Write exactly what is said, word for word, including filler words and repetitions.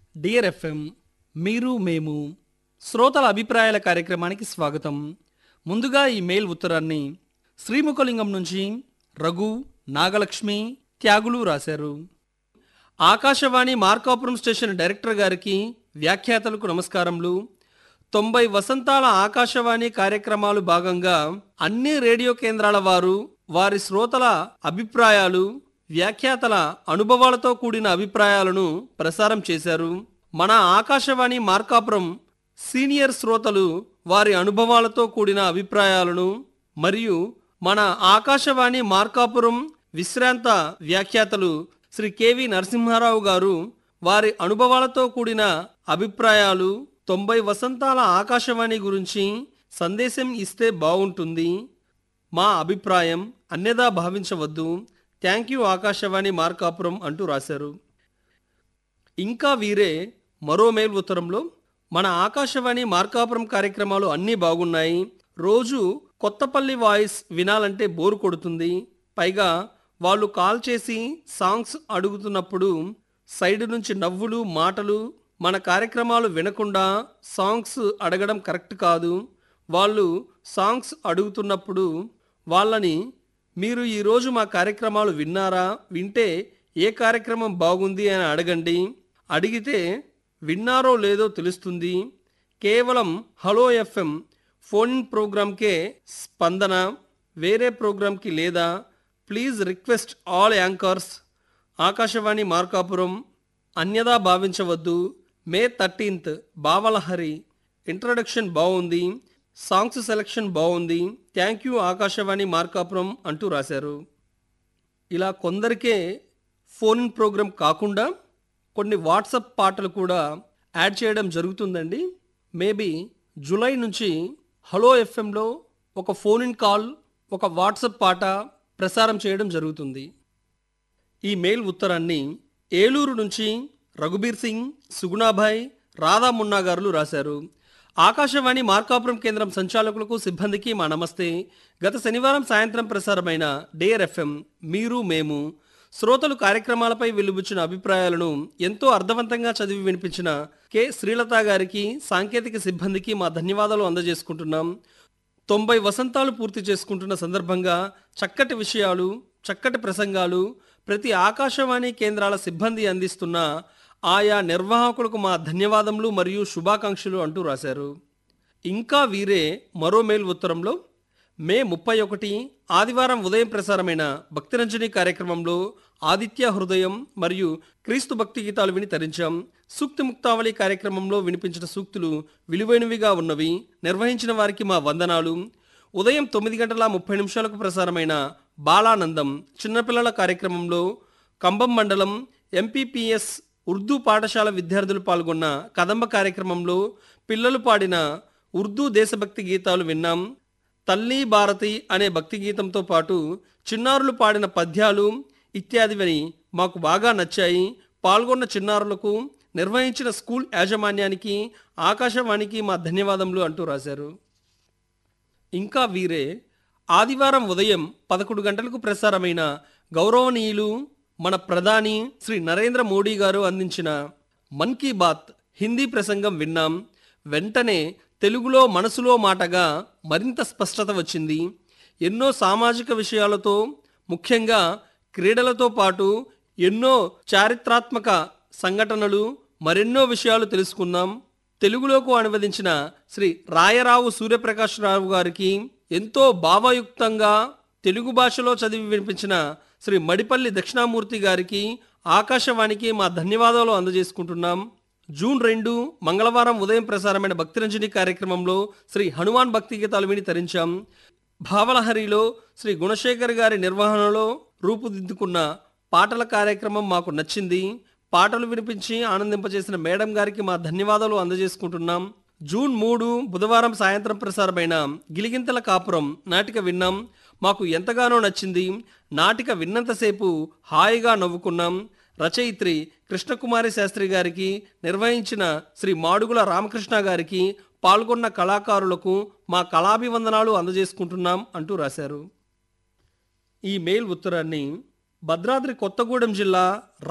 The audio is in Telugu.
డియర్ ఎఫ్ఎం మీరు మేము శ్రోతల అభిప్రాయాల కార్యక్రమానికి స్వాగతం. ముందుగా ఈ మెయిల్ ఉత్తరాన్ని శ్రీముఖలింగం నుంచి రఘు, నాగలక్ష్మి, త్యాగులు రాశారు. ఆకాశవాణి మార్కాపురం స్టేషన్ డైరెక్టర్ గారికి, వ్యాఖ్యాతలకు నమస్కారములు. తొంభై వసంతాల ఆకాశవాణి కార్యక్రమాలు భాగంగా అన్ని రేడియో కేంద్రాల వారు వారి శ్రోతల అభిప్రాయాలు, వ్యాఖ్యాతల అనుభవాలతో కూడిన అభిప్రాయాలను ప్రసారం చేశారు. మన ఆకాశవాణి మార్కాపురం సీనియర్ శ్రోతలు వారి అనుభవాలతో కూడిన అభిప్రాయాలను మరియు మన ఆకాశవాణి మార్కాపురం విశ్రాంత వ్యాఖ్యాతలు శ్రీ కెవి నరసింహారావు గారు వారి అనుభవాలతో కూడిన అభిప్రాయాలు, తొంభై వసంతాల ఆకాశవాణి గురించి సందేశం ఇస్తే బాగుంటుంది. మా అభిప్రాయం అన్యదా భావించవద్దు. థ్యాంక్ యూ ఆకాశవాణి మార్కాపురం అంటూ రాశారు. ఇంకా వీరే మరో మెయిల్ ఉత్తరంలో మన ఆకాశవాణి మార్కాపురం కార్యక్రమాలు అన్నీ బాగున్నాయి. రోజు కొత్తపల్లి వాయిస్ వినాలంటే బోరు కొడుతుంది. పైగా వాళ్ళు కాల్ చేసి సాంగ్స్ అడుగుతున్నప్పుడు సైడ్ నుంచి నవ్వులు, మాటలు. మన కార్యక్రమాలు వినకుండా సాంగ్స్ అడగడం కరెక్ట్ కాదు. వాళ్ళు సాంగ్స్ అడుగుతున్నప్పుడు వాళ్ళని మీరు ఈరోజు మా కార్యక్రమాలు విన్నారా, వింటే ఏ కార్యక్రమం బాగుంది అని అడగండి. అడిగితే విన్నారో లేదో తెలుస్తుంది. కేవలం హలో ఎఫ్ఎం ఫోన్ ప్రోగ్రామ్కే స్పందన, వేరే ప్రోగ్రామ్కి లేదా? Please request all anchors Akashvani Markapuram అన్యదా భావించవద్దు. May thirteenth బావలహరి introduction బాగుంది, సాంగ్స్ సెలెక్షన్ బాగుంది. థ్యాంక్ యూ ఆకాశవాణి మార్కాపురం అంటూ రాశారు. ఇలా కొందరికే ఫోన్ ప్రోగ్రాం కాకుండా కొన్ని వాట్సాప్ పాటలు కూడా యాడ్ చేయడం జరుగుతుందండి. మేబీ జూలై నుంచి హలో ఎఫ్ఎంలో ఒక ఫోన్ ఇన్ కాల్, ఒక వాట్సాప్ పాట ప్రసారం చేయడం జరుగుతుంది. ఈ మెయిల్ ఉత్తరాన్ని ఏలూరు నుంచి రఘుబీర్ సింగ్, సుగుణాభాయ్, రాధా మున్నా గారులు రాశారు. ఆకాశవాణి మార్కాపురం కేంద్రం సంచాలకులకు, సిబ్బందికి మా నమస్తే. గత శనివారం సాయంత్రం ప్రసారమైన డియర్ ఎఫ్ఎం మీరు మేము శ్రోతలు కార్యక్రమాలపై వెలుబుచ్చిన అభిప్రాయాలను ఎంతో అర్థవంతంగా చదివి వినిపించిన కె శ్రీలత గారికి, సాంకేతిక సిబ్బందికి మా ధన్యవాదాలు అందజేసుకుంటున్నాం. తొంభై వసంతాలు పూర్తి చేసుకుంటున్న సందర్భంగా చక్కటి విషయాలు, చక్కటి ప్రసంగాలు ప్రతి ఆకాశవాణి కేంద్రాల సిబ్బంది అందిస్తున్న ఆయా నిర్వాహకులకు మా ధన్యవాదములు మరియు శుభాకాంక్షలు అంటూ రాశారు. ఇంకా వీరే మరో మెయిల్ ఉత్తరంలో మే ముప్పై ఒకటి ఆదివారం ఉదయం ప్రసారమైన భక్తిరంజని కార్యక్రమంలో ఆదిత్య హృదయం మరియు క్రీస్తు భక్తి గీతాలు విని తరించాం. సూక్తి ముక్తావళి కార్యక్రమంలో వినిపించిన సూక్తులు విలువైనవిగా ఉన్నవి. నిర్వహించిన వారికి మా వందనాలు. ఉదయం తొమ్మిది గంటల ముప్పై నిమిషాలకు ప్రసారమైన బాలానందం చిన్నపిల్లల కార్యక్రమంలో కంబం మండలం ఎంపీపీఎస్ ఉర్దూ పాఠశాల విద్యార్థులు పాల్గొన్న కదంబ కార్యక్రమంలో పిల్లలు పాడిన ఉర్దూ దేశభక్తి గీతాలు విన్నాం. తల్లి భారతి అనే భక్తి గీతంతో పాటు చిన్నారులు పాడిన పద్యాలు ఇత్యాదివని మాకు బాగా నచ్చాయి. పాల్గొన్న చిన్నారులకు, నిర్వహించిన స్కూల్ యాజమాన్యానికి, ఆకాశవాణికి మా ధన్యవాదములు అంటూ రాశారు. ఇంకా వీరే ఆదివారం ఉదయం పదకొండు గంటలకు ప్రసారమైన గౌరవనీయులు మన ప్రధాని శ్రీ నరేంద్ర మోడీ గారు అందించిన మన్ కీ బాత్ హిందీ ప్రసంగం విన్నాం. వెంటనే తెలుగులో మనసులో మాటగా మరింత స్పష్టత వచ్చింది. ఎన్నో సామాజిక విషయాలతో, ముఖ్యంగా క్రీడలతో పాటు ఎన్నో చారిత్రాత్మక సంఘటనలు, మరెన్నో విషయాలు తెలుసుకున్నాం. తెలుగులోకి అనువదించిన శ్రీ రాయరావు సూర్యప్రకాశ్రావు గారికి, ఎంతో భావయుక్తంగా తెలుగు భాషలో చదివి వినిపించిన శ్రీ మడిపల్లి దక్షిణామూర్తి గారికి, ఆకాశవాణికి మా ధన్యవాదాలు అందజేసుకుంటున్నాం. జూన్ రెండు మంగళవారం ఉదయం ప్రసారమైన భక్తిరంజని కార్యక్రమంలో శ్రీ హనుమాన్ భక్తి గీతాలు విని తరించాం. భావలహరిలో శ్రీ గుణశేఖర్ గారి నిర్వహణలో రూపుదిద్దుకున్న పాటల కార్యక్రమం మాకు నచ్చింది. పాటలు వినిపించి ఆనందింపజేసిన మేడం గారికి మా ధన్యవాదాలు అందజేసుకుంటున్నాం. జూన్ మూడు బుధవారం సాయంత్రం ప్రసారమైన గిలిగింతల కాపురం నాటిక విన్నాం. మాకు ఎంతగానో నచ్చింది. నాటిక విన్నంతసేపు హాయిగా నవ్వుకున్నాం. రచయిత్రి కృష్ణకుమారి శాస్త్రి గారికి, నిర్వహించిన శ్రీ మాడుగుల రామకృష్ణ గారికి, పాల్గొన్న కళాకారులకు మా కళాభివందనాలు అందజేసుకుంటున్నాం అంటూ రాశారు. ఈ మెయిల్ ఉత్తరాన్ని భద్రాద్రి కొత్తగూడెం జిల్లా